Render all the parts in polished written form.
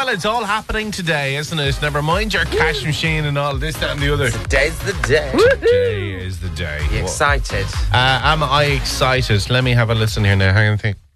Well, it's all happening today, isn't it? Never mind your cash machine and all this, that, and the other. Today's the day. Today is the day. You excited? Am I excited? Let me have a listen here now. Hang on, think.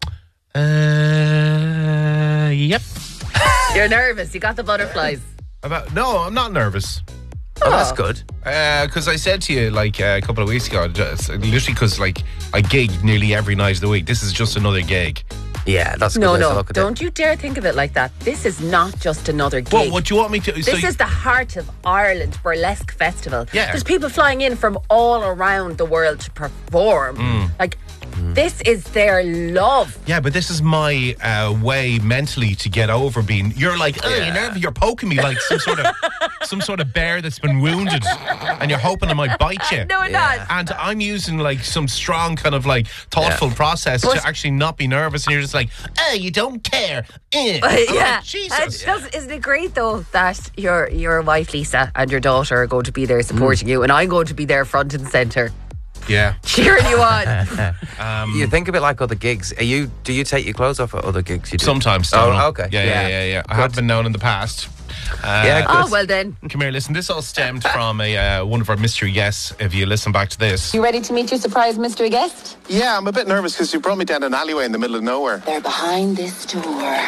Yep. You're nervous. You got the butterflies. No, I'm not nervous. Oh, that's good. Because I said to you like a couple of weeks ago, literally because like I gig nearly every night of the week. This is just another gig. Yeah, that's good. No, don't you dare think of it like that. This is not just another gig. Well, what do you want me to... This is the Heart of Ireland Burlesque Festival. Yeah. There's people flying in from all around the world to perform. This is their love. Yeah, but this is my way mentally to get over being... You're like, you're poking me like some sort of bear that's been wounded and you're hoping I might bite you. No, not. And I'm using like some strong kind of like thoughtful process to actually not be nervous, and you're just like, you don't care. Yeah. Jesus. Isn't it great though that your wife Lisa and your daughter are going to be there supporting you, and I'm going to be there front and centre. Yeah. Cheering you on. You think of it like other gigs. Do you take your clothes off at other gigs? You do? Sometimes. Oh, okay. Yeah. I have been known in the past. Well then. Come here, listen. This all stemmed from one of our mystery guests. If you listen back to this. You ready to meet your surprise mystery guest? Yeah, I'm a bit nervous because you brought me down an alleyway in the middle of nowhere. They're behind this door.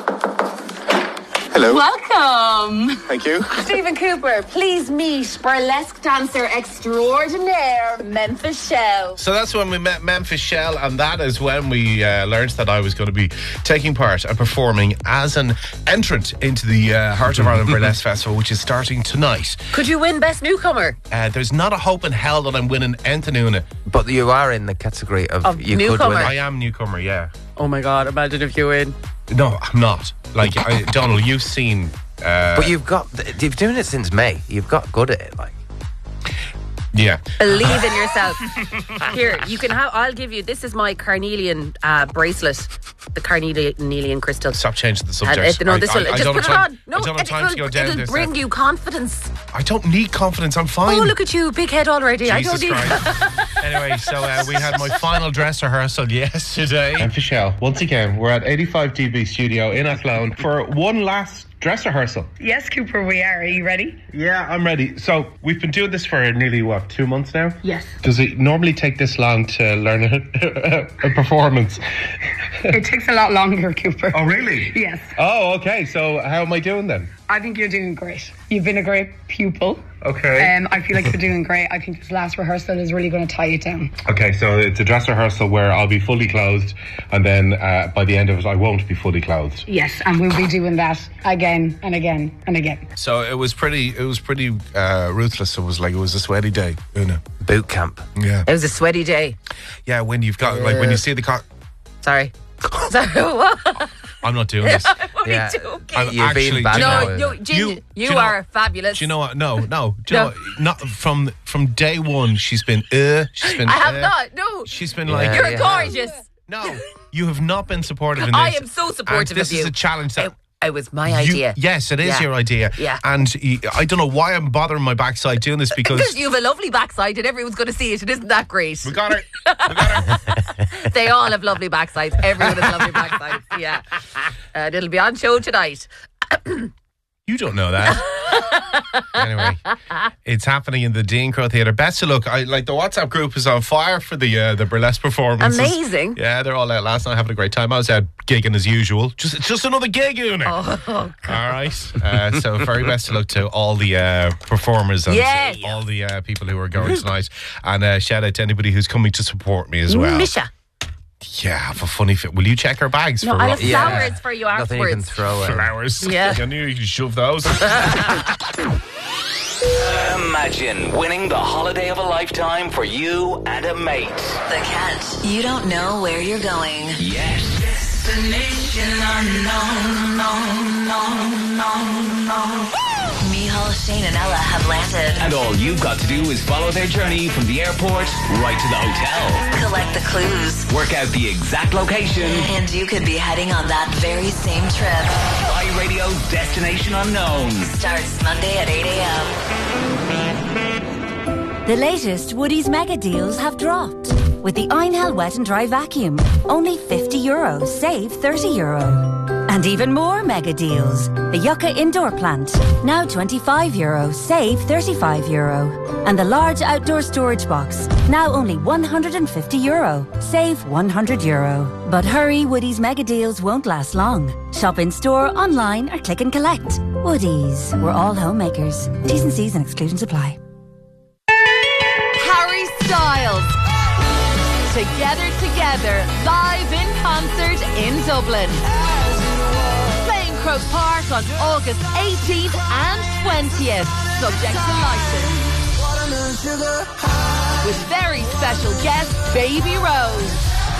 Hello. Welcome. Thank you. Stephen Cooper, please meet burlesque dancer extraordinaire, Memphis Shell. So that's when we met Memphis Shell, and that is when we learned that I was going to be taking part and performing as an entrant into the Heart of Ireland Burlesque Festival, which is starting tonight. Could you win Best Newcomer? There's not a hope in hell that I'm winning Entanuna. But you are in the category of you newcomer. could win. I am newcomer, yeah. Oh my God, imagine if you win. No, I'm not. Like, Donald, you've seen... But you've doing it since May. You've got good at it, like. Yeah. Believe in yourself. Here, you can have. I'll give you. This is my carnelian bracelet, the carnelian crystal. Stop changing the subject. No, this will just put it on. No, I don't have time to go down it'll this. bring you confidence. I don't need confidence. I'm fine. Oh, look at you, big head already. Jesus I don't need. Christ. Anyway, so we had my final dress rehearsal yesterday. And Michelle, once again, we're at 85 dB Studio in Athlone for one last dress rehearsal. Yes, Cooper, we are. Are you ready? Yeah, I'm ready. So we've been doing this for nearly, 2 months now? Yes. Does it normally take this long to learn a performance? It takes a lot longer, Cooper. Oh, really? Yes. Oh, okay. So how am I doing then? I think you're doing great. You've been a great pupil. Okay. I feel like you're doing great. I think this last rehearsal is really going to tie you down. Okay, so it's a dress rehearsal where I'll be fully clothed, and then by the end of it, I won't be fully clothed. Yes, and we'll be doing that again and again and again. So it was pretty ruthless. It was a sweaty day, Una. Boot camp. Yeah. It was a sweaty day. Yeah, when you've got when you see the Sorry, what? I'm not doing this. Yeah. I'm You're being actually... bad now. No, Gin, you are fabulous. Do you know what? No. Do you know what? Not from day one. She's been. I have not. No. She's been You're gorgeous. No, you have not been supportive in this. I am so supportive and this of you. is a challenge that. It was my idea. Yes, it is your idea. Yeah. And I don't know why I'm bothering my backside doing this because you have a lovely backside and everyone's going to see it. It isn't that great. We got her. They all have lovely backsides. Everyone has lovely backsides. Yeah. And it'll be on show tonight. You don't know that. Anyway, it's happening in the Dean Crow Theatre. Best of luck. The WhatsApp group is on fire for the burlesque performances. Amazing. Yeah, they're all out last night having a great time. I was out gigging as usual. Just another gig, Una. Oh, God. All right. So very best of luck to all the performers and all the people who are going tonight. And shout out to anybody who's coming to support me as well. Misha. Yeah, have a funny fit. Will you check her bags? No, for I'll what? have flowers for you afterwards. Nothing you can throw away. Flowers. Yeah. I knew you could shove those. Imagine winning the holiday of a lifetime for you and a mate. The catch. You don't know where you're going. Yes. Destination unknown, Michal, Shane and Ella have landed. And all you've got to do is follow their journey from the airport right to the hotel. Collect the clues. Work out the exact location. And you could be heading on that very same trip. iRadio's Destination Unknown. Starts Monday at 8 a.m. The latest Woodies mega deals have dropped. With the Einhell Wet and Dry Vacuum, only €50. Save €30. And even more mega deals. The Yucca indoor plant, now €25, save €35. And the large outdoor storage box, now only €150, save €100. But hurry, Woodie's mega deals won't last long. Shop in store, online or click and collect. Woodie's, we're all homemakers. T's and C's and exclusions apply. Harry Styles. Together, live in concert in Dublin. Playing Croke Park on August 18th and 20th, subject to license. With very special guest, Baby Rose.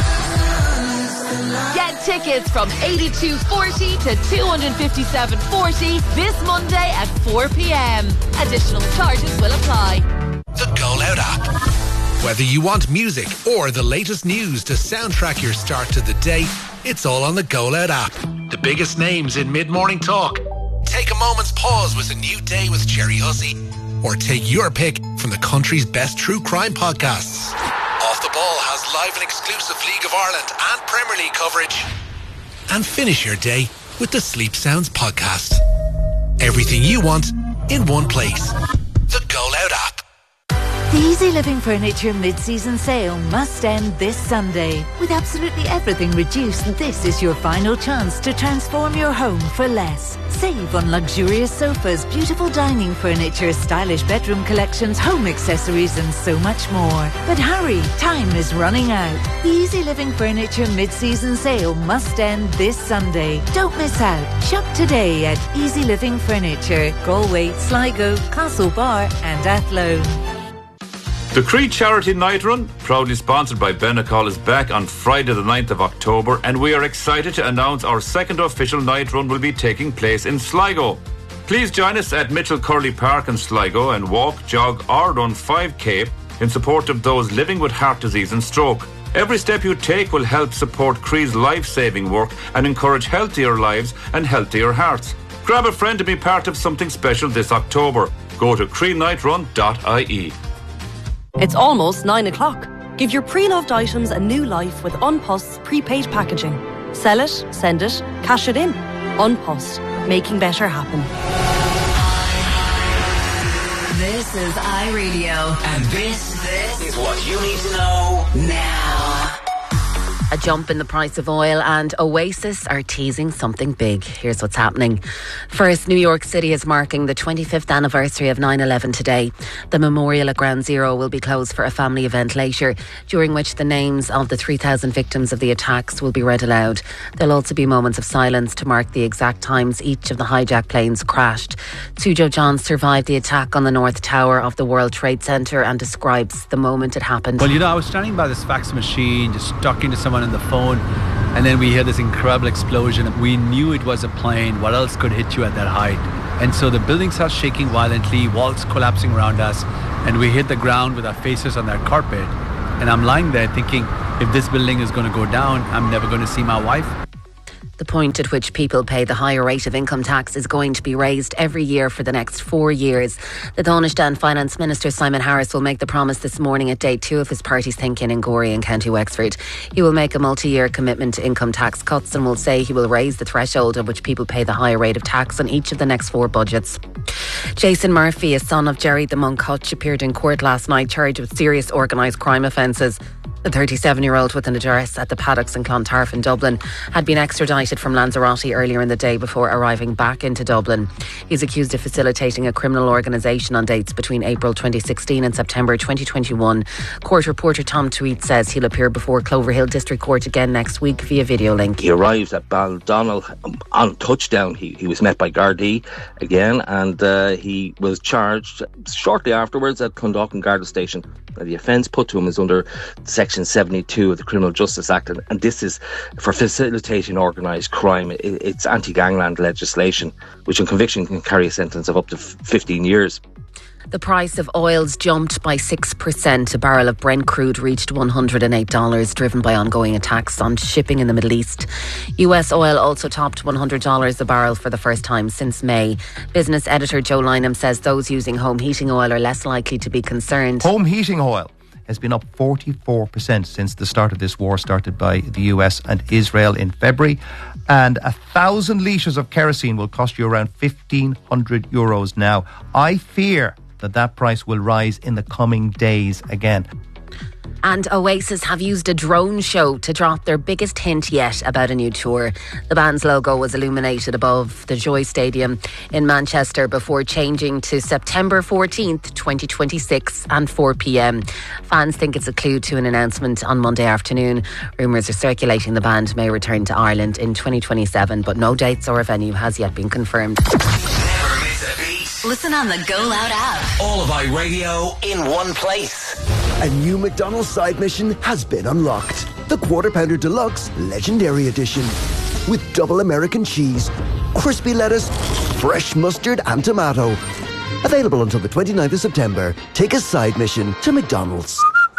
Get tickets from $82.40 to $257.40 this Monday at 4 p.m. Additional charges will apply. The Go Loud app. Whether you want music or the latest news to soundtrack your start to the day, it's all on the Go Loud app. The biggest names in mid-morning talk. Take a moment's pause with A New Day with Jerry Hussey. Or take your pick from the country's best true crime podcasts. Off the Ball has live and exclusive League of Ireland and Premier League coverage. And finish your day with the Sleep Sounds podcast. Everything you want in one place. The Go Loud app. The Easy Living Furniture mid-season sale must end this Sunday. With absolutely everything reduced, this is your final chance to transform your home for less. Save on luxurious sofas, beautiful dining furniture, stylish bedroom collections, home accessories and so much more. But hurry, time is running out. The Easy Living Furniture mid-season sale must end this Sunday. Don't miss out. Shop today at Easy Living Furniture, Galway, Sligo, Castlebar and Athlone. The Creed Charity Night Run, proudly sponsored by Benecol, is back on Friday the 9th of October, and we are excited to announce our second official night run will be taking place in Sligo. Please join us at Mitchell Curley Park in Sligo and walk, jog or run 5k in support of those living with heart disease and stroke. Every step you take will help support Creed's life-saving work and encourage healthier lives and healthier hearts. Grab a friend to be part of something special this October. Go to creednightrun.ie. It's almost 9 o'clock. Give your pre-loved items a new life with Unpost's prepaid packaging. Sell it, send it, cash it in. Unpost, making better happen. This is iRadio. And this is what you need to know now. A jump in the price of oil and Oasis are teasing something big. Here's what's happening. First, New York City is marking the 25th anniversary of 9/11 today. The memorial at Ground Zero will be closed for a family event later, during which the names of the 3,000 victims of the attacks will be read aloud. There'll also be moments of silence to mark the exact times each of the hijacked planes crashed. Sujo John survived the attack on the North Tower of the World Trade Center and describes the moment it happened. Well, I was standing by this fax machine, just talking to someone on the phone, and then we heard this incredible explosion. We knew it was a plane. What else could hit you at that height? And so the building starts shaking violently, walls collapsing around us, and we hit the ground with our faces on that carpet. And I'm lying there thinking, if this building is going to go down, I'm never going to see my wife. The point at which people pay the higher rate of income tax is going to be raised every year for the next 4 years. The Taoiseach Finance Minister Simon Harris will make the promise this morning at day 2 of his party's Think in Gorey in County Wexford. He will make a multi-year commitment to income tax cuts and will say he will raise the threshold at which people pay the higher rate of tax on each of the next 4 budgets. Jason Murphy, a son of Jerry the Monk Hutch, appeared in court last night charged with serious organised crime offences. The 37-year-old with an address at the Paddocks in Clontarf in Dublin had been extradited from Lanzarote earlier in the day before arriving back into Dublin. He's accused of facilitating a criminal organisation on dates between April 2016 and September 2021. Court reporter Tom Tweed says he'll appear before Cloverhill District Court again next week via video link. He arrived at Baldonnel on touchdown. He was met by Gardaí again, and he was charged shortly afterwards at Clondalkin Garda Station. The offence put to him is under Section 72 of the Criminal Justice Act, and this is for facilitating organised crime. It's anti-gangland legislation, which on conviction can carry a sentence of up to 15 years. The price of oils jumped by 6%. A barrel of Brent crude reached $108, driven by ongoing attacks on shipping in the Middle East. US oil also topped $100 a barrel for the first time since May. Business editor Joe Lynham says those using home heating oil are less likely to be concerned. Home heating oil has been up 44% since the start of this war started by the US and Israel in February. And 1,000 litres of kerosene will cost you around €1,500 now. I fear that price will rise in the coming days again. And Oasis have used a drone show to drop their biggest hint yet about a new tour. The band's logo was illuminated above the Joy Stadium in Manchester before changing to September 14th, 2026 and 4 p.m. Fans think it's a clue to an announcement on Monday afternoon. Rumours are circulating the band may return to Ireland in 2027, but no dates or venue has yet been confirmed. Listen on the Go Loud app. All of iRadio in one place. A new McDonald's side mission has been unlocked. The Quarter Pounder Deluxe Legendary Edition. With double American cheese, crispy lettuce, fresh mustard and tomato. Available until the 29th of September. Take a side mission to McDonald's.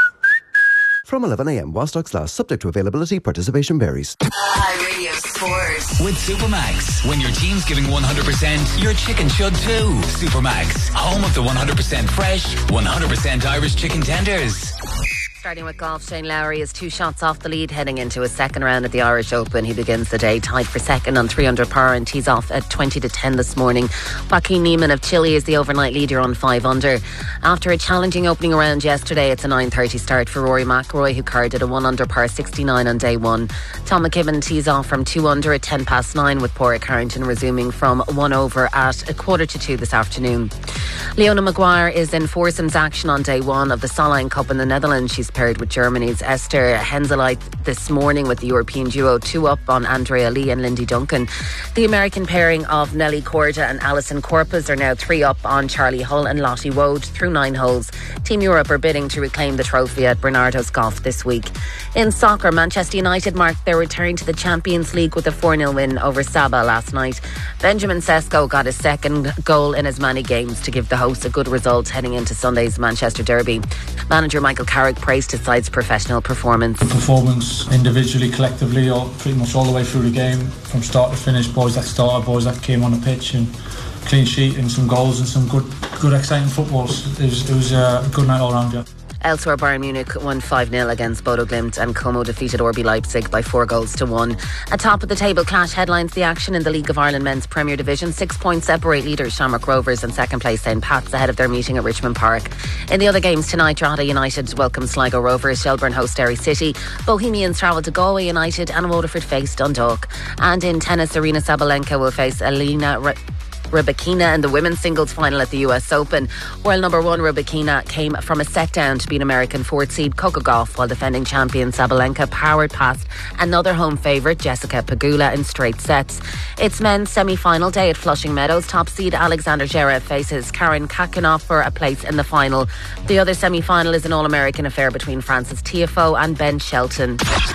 From 11 a.m. while stocks last, subject to availability, participation varies. iRadio Sports. With Supermax, when your team's giving 100%, your chicken should too. Supermax, home of the 100% fresh, 100% Irish chicken tenders. Starting with golf, Shane Lowry is 2 shots off the lead heading into his second round at the Irish Open. He begins the day tied for second on 3 under par and tees off at 20-10 this morning. Joaquin Niemann of Chile is the overnight leader on 5 under. After a challenging opening round yesterday, it's a 9:30 start for Rory McIlroy, who carded a 1 under par 69 on day 1. Tom McKibben tees off from 2 under at 9:10 with Padraig Harrington resuming from 1 over at 1:45 this afternoon. Leona Maguire is in foursomes action on day 1 of the Solheim Cup in the Netherlands. She's paired with Germany's Esther Henseleit this morning with the European duo 2 up on Andrea Lee and Lindy Duncan. The American pairing of Nelly Korda and Alison Corpus are now 3 up on Charlie Hull and Lottie Wood through 9 holes. Team Europe are bidding to reclaim the trophy at Bernardo's Golf this week. In soccer, Manchester United marked their return to the Champions League with a 4-0 win over Saba last night. Benjamin Sesko got his second goal in as many games to give the hosts a good result heading into Sunday's Manchester derby. Manager Michael Carrick praised his side's professional performance. Performance individually, collectively, pretty much all the way through the game, from start to finish. Boys that started, boys that came on the pitch, and clean sheet and some goals and some good exciting football. It was a good night all round, yeah. Elsewhere, Bayern Munich won 5-0 against Bodo Glimt and Como defeated RB Leipzig by 4-1. Atop of the table, Clash headlines the action in the League of Ireland Men's Premier Division. 6 points separate leaders Shamrock Rovers and second place St Pat's ahead of their meeting at Richmond Park. In the other games tonight, Drogheda United welcome Sligo Rovers, Shelbourne host Derry City, Bohemians travel to Galway United and Waterford face Dundalk. And in tennis, Arina Sabalenka will face Elena Rybakina in the women's singles final at the US Open. World number 1 Rybakina came from a set down to beat American 4th seed Coco Gauff, while defending champion Sabalenka powered past another home favourite Jessica Pegula in straight sets. It's men's semi-final day at Flushing Meadows. Top seed Alexander Zverev faces Karen Khachanov for a place in the final. The other semi-final is an all-American affair between Francis Tiafoe and Ben Shelton.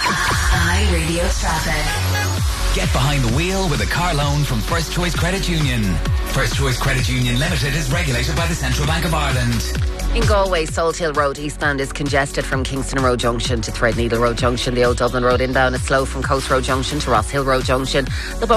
iRadio traffic. Get behind the wheel with a car loan from First Choice Credit Union. First Choice Credit Union Limited is regulated by the Central Bank of Ireland. In Galway, Salthill Road eastbound is congested from Kingston Road Junction to Threadneedle Road Junction. The Old Dublin Road inbound is slow from Coast Road Junction to Ross Hill Road Junction. The